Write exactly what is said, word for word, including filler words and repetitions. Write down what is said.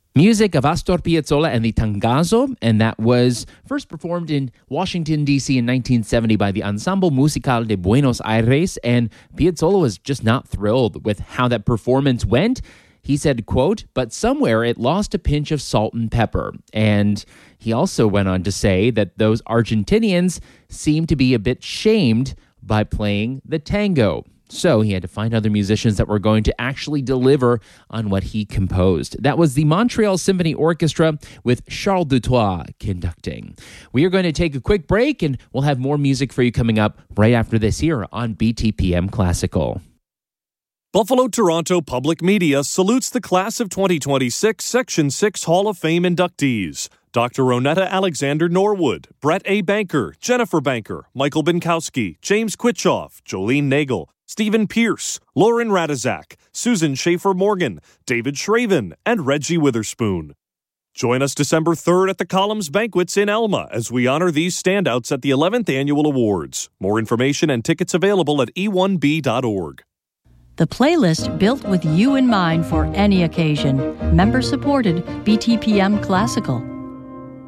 Music of Astor Piazzolla and the Tangazo, and that was first performed in Washington, D C in nineteen seventy by the Ensemble Musical de Buenos Aires, and Piazzolla was just not thrilled with how that performance went. He said, quote, "But somewhere it lost a pinch of salt and pepper." And he also went on to say that those Argentinians seemed to be a bit shamed by playing the tango. So he had to find other musicians that were going to actually deliver on what he composed. That was the Montreal Symphony Orchestra with Charles Dutoit conducting. We are going to take a quick break, and we'll have more music for you coming up right after this here on B T P M Classical. Buffalo Toronto Public Media salutes the class of twenty twenty-six Section six Hall of Fame inductees. Doctor Ronetta Alexander Norwood, Brett A. Banker, Jennifer Banker, Michael Binkowski, James Quitchoff, Jolene Nagel, Stephen Pierce, Lauren Radizak, Susan Schaefer-Morgan, David Shraven, and Reggie Witherspoon. Join us December third at the Columns Banquets in Elma as we honor these standouts at the eleventh Annual Awards. More information and tickets available at e one b dot org. The playlist built with you in mind for any occasion. Member-supported B T P M Classical.